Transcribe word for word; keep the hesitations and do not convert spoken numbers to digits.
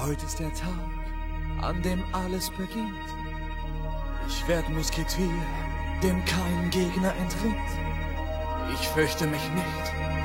Heute ist der Tag, an dem alles beginnt. Ich werd Musketier, dem kein Gegner entritt. Ich fürchte mich nicht,